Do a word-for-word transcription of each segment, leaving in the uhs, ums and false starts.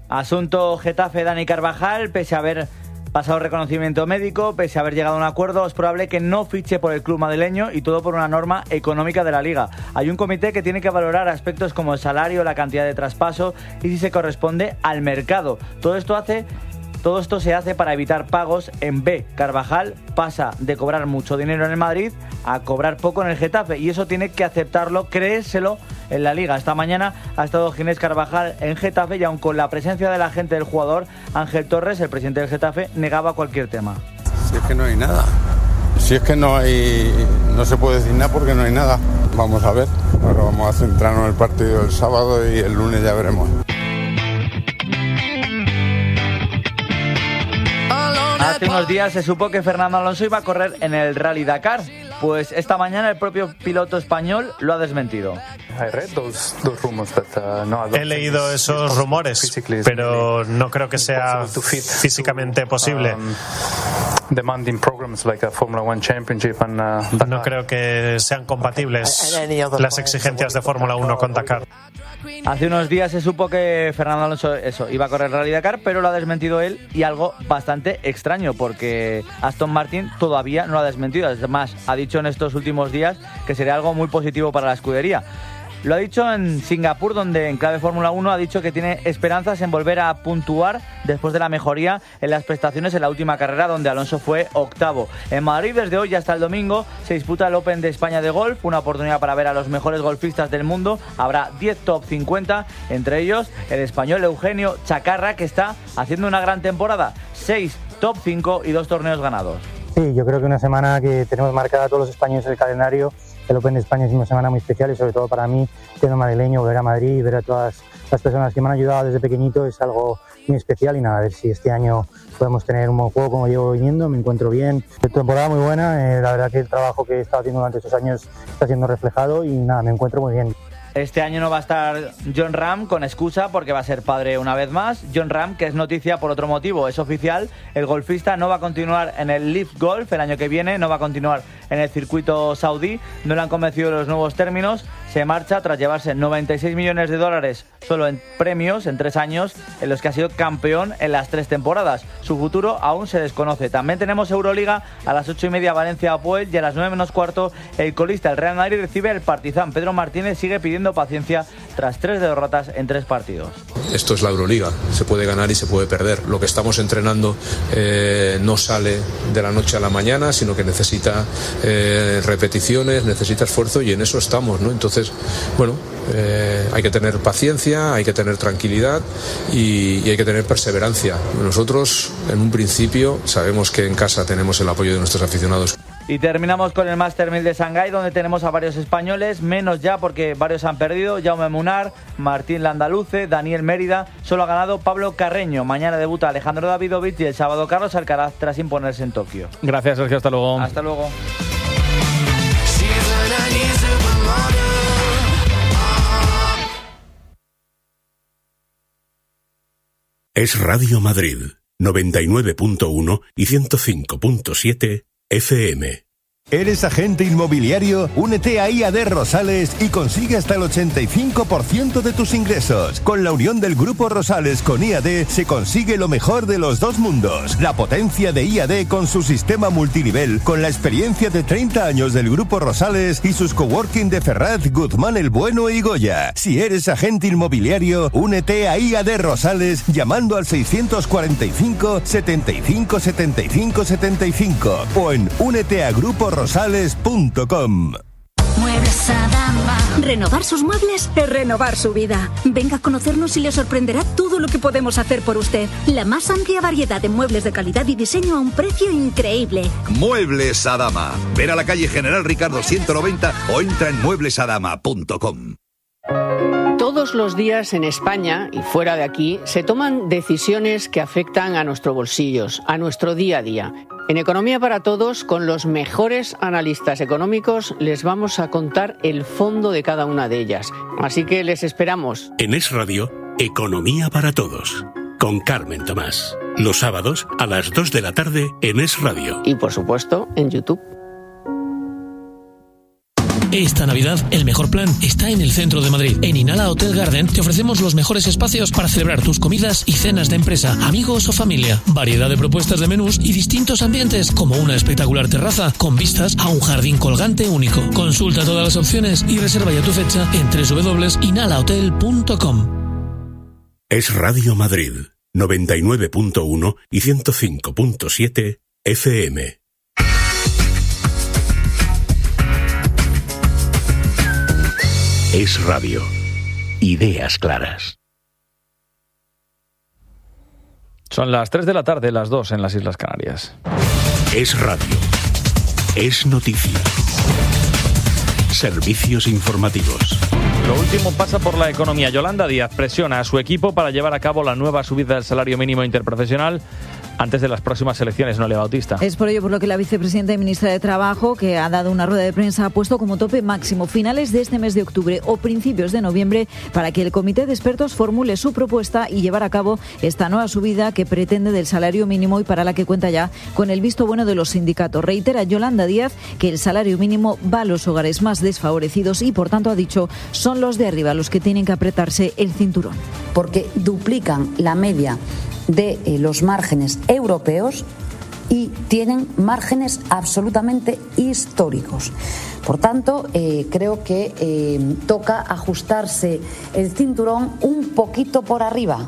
Asunto Getafe, Dani Carvajal, pese a haber pasado reconocimiento médico, pese a haber llegado a un acuerdo, es probable que no fiche por el club madrileño y todo por una norma económica de la Liga. Hay un comité que tiene que valorar aspectos como el salario, la cantidad de traspaso y si se corresponde al mercado. Todo esto hace... Todo esto se hace para evitar pagos en B. Carvajal pasa de cobrar mucho dinero en el Madrid a cobrar poco en el Getafe y eso tiene que aceptarlo, creérselo en la Liga. Esta mañana ha estado Ginés Carvajal en Getafe y aun con la presencia del agente del jugador, Ángel Torres, el presidente del Getafe, negaba cualquier tema. Si es que no hay nada. Si es que no hay... No se puede decir nada porque no hay nada. Vamos a ver. Ahora vamos a centrarnos en el partido del sábado y el lunes ya veremos. Hace unos días se supo que Fernando Alonso iba a correr en el Rally Dakar. Pues esta mañana el propio piloto español lo ha desmentido. He leído esos rumores, pero no creo que sea físicamente posible. No creo que sean compatibles las exigencias de Fórmula uno con Dakar. Hace unos días se supo que Fernando Alonso eso, iba a correr el Rally Dakar, pero lo ha desmentido él y algo bastante extraño porque Aston Martin todavía no lo ha desmentido. Además, ha dicho en estos últimos días que sería algo muy positivo para la escudería. Lo ha dicho en Singapur, donde en clave Fórmula uno ha dicho que tiene esperanzas en volver a puntuar después de la mejoría en las prestaciones en la última carrera, donde Alonso fue octavo. En Madrid, desde hoy hasta el domingo, se disputa el Open de España de golf, una oportunidad para ver a los mejores golfistas del mundo. Habrá diez top cincuenta, entre ellos el español Eugenio Chacarra, que está haciendo una gran temporada. seis top cinco y dos torneos ganados. Sí, yo creo que una semana que tenemos marcada a todos los españoles en el calendario. El Open de España es una semana muy especial y sobre todo para mí, siendo madrileño, ver a Madrid y ver a todas las personas que me han ayudado desde pequeñito es algo muy especial y nada, a ver si este año podemos tener un buen juego como llevo viniendo, me encuentro bien. Temporada muy buena, eh, la verdad que el trabajo que he estado haciendo durante estos años está siendo reflejado y nada, me encuentro muy bien. Este año no va a estar Jon Rahm con excusa porque va a ser padre una vez más. Jon Rahm, que es noticia por otro motivo, es oficial. El golfista no va a continuar en el Live Golf el año que viene, no va a continuar en el circuito saudí. No le han convencido los nuevos términos. Se marcha tras llevarse noventa y seis millones de dólares solo en premios en tres años en los que ha sido campeón en las tres temporadas. Su futuro aún se desconoce. También tenemos Euroliga a las ocho y media Valencia Apoel y a las nueve menos cuarto el colista el Real Madrid recibe el Partizan. Pedro Martínez sigue pidiendo paciencia tras tres derrotas en tres partidos. Esto es la Euroliga, se puede ganar y se puede perder. Lo que estamos entrenando eh, no sale de la noche a la mañana, sino que necesita eh, repeticiones, necesita esfuerzo y en eso estamos, ¿no? Entonces, bueno, eh, hay que tener paciencia, hay que tener tranquilidad y, y hay que tener perseverancia. Nosotros, en un principio, sabemos que en casa tenemos el apoyo de nuestros aficionados. Y terminamos con el Master mil de Shanghái, donde tenemos a varios españoles, menos ya porque varios han perdido. Jaume Munar, Martín Landaluce, Daniel Mérida. Solo ha ganado Pablo Carreño. Mañana debuta Alejandro Davidovich y el sábado Carlos Alcaraz tras imponerse en Tokio. Gracias, Sergio. Hasta luego. Hasta luego. Es Radio Madrid, noventa y nueve punto uno y ciento cinco punto siete F M. ¿Eres agente inmobiliario? Únete a I A D Rosales y consigue hasta el ochenta y cinco por ciento de tus ingresos. Con la unión del Grupo Rosales con I A D se consigue lo mejor de los dos mundos. La potencia de I A D con su sistema multinivel, con la experiencia de treinta años del Grupo Rosales y sus coworking de Ferraz, Guzmán el Bueno y Goya. Si eres agente inmobiliario, únete a I A D Rosales llamando al seiscientos cuarenta y cinco, setenta y cinco, setenta y cinco, setenta y cinco o en únete a grupo rosales punto com. Muebles Adama. Renovar sus muebles es renovar su vida. Venga a conocernos y le sorprenderá todo lo que podemos hacer por usted. La más amplia variedad de muebles de calidad y diseño a un precio increíble. Muebles Adama. Ven a la calle General Ricardo ciento noventa o entra en muebles adama punto com. Todos los días en España y fuera de aquí se toman decisiones que afectan a nuestros bolsillos, a nuestro día a día. En Economía para Todos, con los mejores analistas económicos, les vamos a contar el fondo de cada una de ellas. Así que les esperamos. En Es Radio, Economía para Todos, con Carmen Tomás. Los sábados a las dos de la tarde en Es Radio. Y por supuesto, en YouTube. Esta Navidad, el mejor plan está en el centro de Madrid. En Inhala Hotel Garden te ofrecemos los mejores espacios para celebrar tus comidas y cenas de empresa, amigos o familia. Variedad de propuestas de menús y distintos ambientes, como una espectacular terraza con vistas a un jardín colgante único. Consulta todas las opciones y reserva ya tu fecha en doble u doble u doble u punto inhala hotel punto com. Es Radio Madrid, noventa y nueve punto uno y ciento cinco punto siete F M. Es Radio. Ideas claras. Son las tres de la tarde, las dos en las Islas Canarias. Es Radio. Es noticia. Servicios informativos. Lo último pasa por la economía. Yolanda Díaz presiona a su equipo para llevar a cabo la nueva subida del salario mínimo interprofesional antes de las próximas elecciones, Noelia Bautista. Es por ello por lo que la vicepresidenta y ministra de Trabajo, que ha dado una rueda de prensa, ha puesto como tope máximo finales de este mes de octubre o principios de noviembre para que el comité de expertos formule su propuesta y llevar a cabo esta nueva subida que pretende del salario mínimo y para la que cuenta ya con el visto bueno de los sindicatos. Reitera Yolanda Díaz que el salario mínimo va a los hogares más desfavorecidos y, por tanto, ha dicho, son los de arriba los que tienen que apretarse el cinturón. Porque duplican la media de eh, los márgenes europeos y tienen márgenes absolutamente históricos. Por tanto, eh, creo que eh, toca ajustarse el cinturón un poquito por arriba,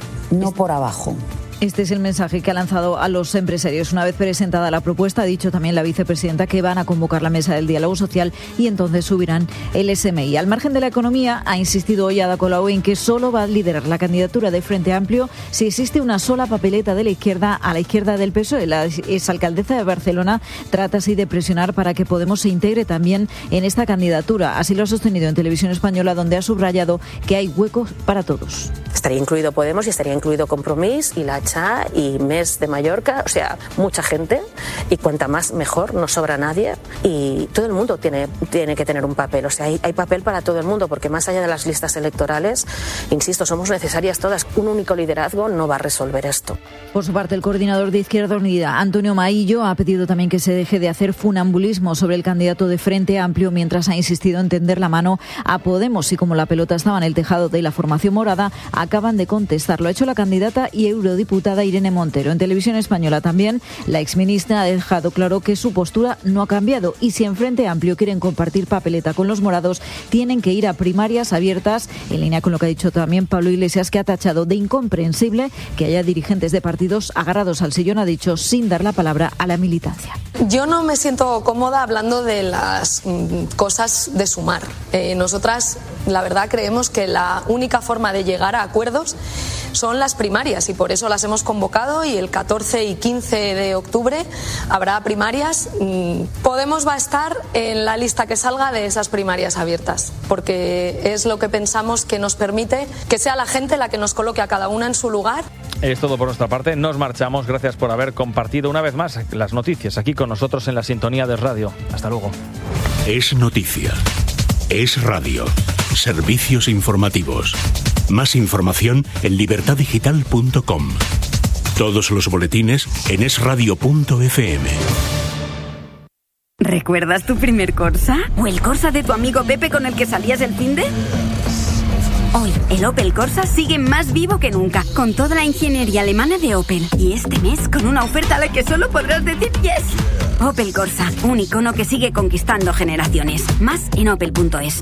no por abajo. Este es el mensaje que ha lanzado a los empresarios. Una vez presentada la propuesta, ha dicho también la vicepresidenta que van a convocar la mesa del diálogo social y entonces subirán el S M I. Al margen de la economía, ha insistido hoy Ada Colau en que solo va a liderar la candidatura de Frente Amplio si existe una sola papeleta de la izquierda a la izquierda del P S O E. La exalcaldesa de Barcelona trata así de presionar para que Podemos se integre también en esta candidatura. Así lo ha sostenido en Televisión Española, donde ha subrayado que hay huecos para todos. Estaría incluido Podemos y estaría incluido Compromís y la y Mes de Mallorca, o sea, mucha gente, y cuanta más mejor, no sobra nadie, y todo el mundo tiene, tiene que tener un papel, o sea, hay, hay papel para todo el mundo, porque más allá de las listas electorales, insisto, somos necesarias todas, un único liderazgo no va a resolver esto. Por su parte, el coordinador de Izquierda Unida, Antonio Maillo, ha pedido también que se deje de hacer funambulismo sobre el candidato de Frente Amplio, mientras ha insistido en tender la mano a Podemos, y como la pelota estaba en el tejado de la formación morada, acaban de contestar. Lo ha hecho la candidata y eurodiputada Irene Montero. En Televisión Española también, la exministra ha dejado claro que su postura no ha cambiado y si en Frente Amplio quieren compartir papeleta con los morados, tienen que ir a primarias abiertas, en línea con lo que ha dicho también Pablo Iglesias, que ha tachado de incomprensible que haya dirigentes de partidos agarrados al sillón, ha dicho, sin dar la palabra a la militancia. Yo no me siento cómoda hablando de las mm, cosas de sumar. Eh, nosotras, la verdad, creemos que la única forma de llegar a acuerdos son las primarias y por eso las hemos convocado y el catorce y quince de octubre habrá primarias. Podemos va a estar en la lista que salga de esas primarias abiertas porque es lo que pensamos que nos permite que sea la gente la que nos coloque a cada una en su lugar. Es todo por nuestra parte, nos marchamos. Gracias por haber compartido una vez más las noticias aquí con nosotros en la sintonía de radio. Hasta luego. Es noticia. Es radio. Servicios informativos. Más información en libertad digital punto com. Todos los boletines en es radio punto efe eme. ¿Recuerdas tu primer Corsa? ¿O el Corsa de tu amigo Pepe con el que salías el finde? Hoy, el Opel Corsa sigue más vivo que nunca, con toda la ingeniería alemana de Opel. Y este mes, con una oferta a la que solo podrás decir yes. Opel Corsa, un icono que sigue conquistando generaciones. Más en opel punto es.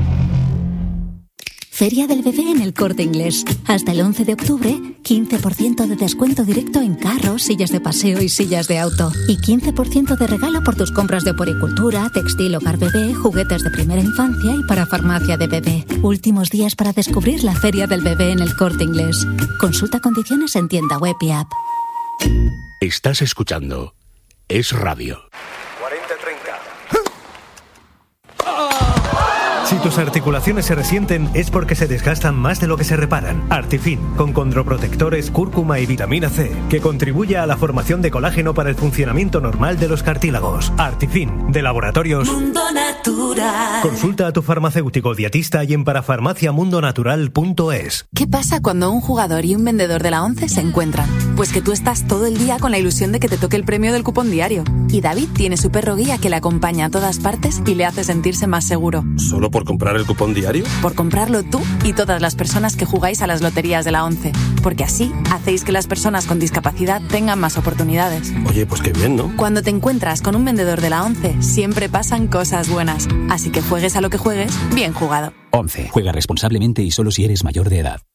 Feria del Bebé en El Corte Inglés. Hasta el once de octubre, quince por ciento de descuento directo en carros, sillas de paseo y sillas de auto. Y quince por ciento de regalo por tus compras de puericultura, textil, hogar bebé, juguetes de primera infancia y para farmacia de bebé. Últimos días para descubrir la Feria del Bebé en El Corte Inglés. Consulta condiciones en tienda web y app. Estás escuchando Es Radio. cuarenta treinta. Si tus articulaciones se resienten es porque se desgastan más de lo que se reparan. Artifin, con condroprotectores, cúrcuma y vitamina C, que contribuye a la formación de colágeno para el funcionamiento normal de los cartílagos. Artifin, de Laboratorios Mundo Natural. Consulta a tu farmacéutico dietista y en parafarmaciamundonatural punto es. ¿Qué pasa cuando un jugador y un vendedor de la ONCE se encuentran? Pues que tú estás todo el día con la ilusión de que te toque el premio del cupón diario. Y David tiene su perro guía que le acompaña a todas partes y le hace sentirse más seguro. ¿Solo por comprar el cupón diario? Por comprarlo tú y todas las personas que jugáis a las loterías de la ONCE. Porque así hacéis que las personas con discapacidad tengan más oportunidades. Oye, pues qué bien, ¿no? Cuando te encuentras con un vendedor de la ONCE, siempre pasan cosas buenas. Así que juegues a lo que juegues, bien jugado. ONCE. Juega responsablemente y solo si eres mayor de edad.